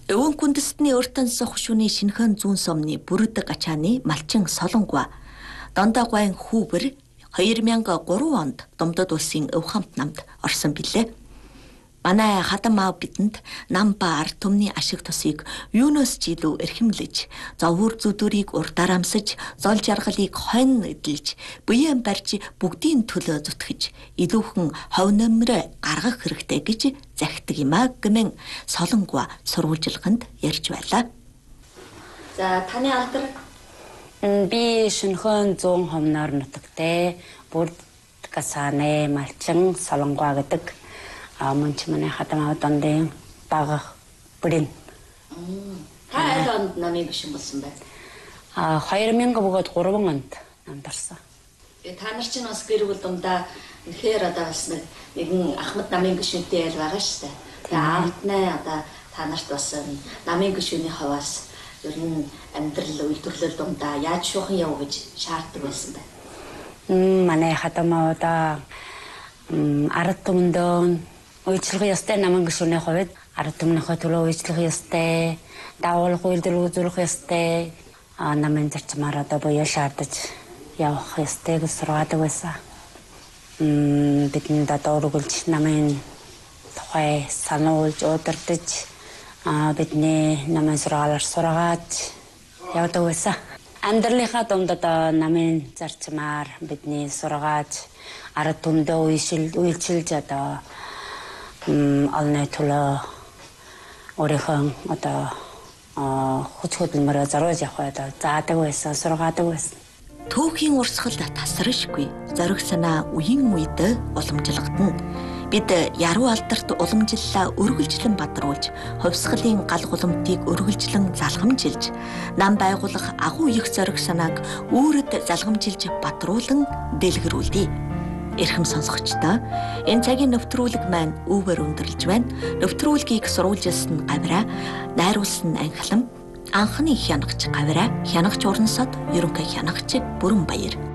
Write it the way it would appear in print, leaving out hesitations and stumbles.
Өвөн күндэстний өртөнсөх шүний шинхэн зүүн сомны бүрдэг ачааны малчин солонгва дандаа гуайн хүүбэр 2003 онд Домдод улсын өв хамт намд орсон билээ. Манай хадам аав бидэнд нам ба ард түмний ашиг тусыг юунаас ч илүү эрхэмлэж, зовөр зүдүрийг урдаар амсаж, зол жаргалыг хонь эдэлж, буян барьж бүгдийн төлөө зүтгэж, илүүхэн хов нөмрөө гаргах хэрэгтэй гэж захидаг юм а гэмэн солонгва сурвалжилганд ярьж байлаа. За таны алдар би шинхэн 100 хомноор нутагтай бүрд гасааны малчин солонгва гэдэг мөнч манай хадам аав дондын багах бүрэн. Та аль онд намын гишүүн болсон бэ? 2000 бөгөөд 3 онд намд орсон. Та нар чинь бас гэр бүл дундаа үнэхээр одоо бас нэгэн Ахмад намын гишүүнтэй ял байгаа шүү дээ. Тэгээ аавтнаа одоо та нарт бас намын гишүүний хаваас ер нь амьдрал үйлдвэрлэл дундаа яаж шуухан яв гэж шаарддаг байсан бэ? Манай хадам аавда ард түмэндөө үйлчлэх ёстой намын гишүүний хувьд ард түмнийхээ төлөө үйлчлэх ёстой, даавал үйлдэл үзүүлэх ёстой, намын зарчмаар одоо буяа шаардаж явах ёстой гэж сургадаг байсан. Бидэнд одоо үргэлж намын тухай сануулж удирдах бидний намын сургаалаар сургаад явдаг байсан. Амьдралынхаа дунд одоо намын зарчмаар бидний сургаад ард түмдөө үйлчилж одоо олны төлөө өөрийнхөө одоо хүч хөдөлмөрөөр зориулж явах одоо заадаг байсан, сургаадаг байсан. Түүхийн урсгалд тасрашгүй зориг санаа үеийн үед уламжлагдана. Бид яруу алдарт уламжлалаа өргөлжлөн бадруулж, хувьсгалын гал гулмтыг өргөлжлөн залгамжилж, нам байгуулах агуу их зориг санааг үүрэд залгамжилж бадруулан дэлгэрүүлье. Эрхэм сонсогчдоо энэ цагийн нэвтрүүлэг маань үүгээр өндөрлж байна. Нэвтрүүлгийг сурвалжилсан гавраа, найруулсан анхлам, анхны хянагч гавраа, хянагч урансад ерөнхий хянагч Бүрэн Баяр.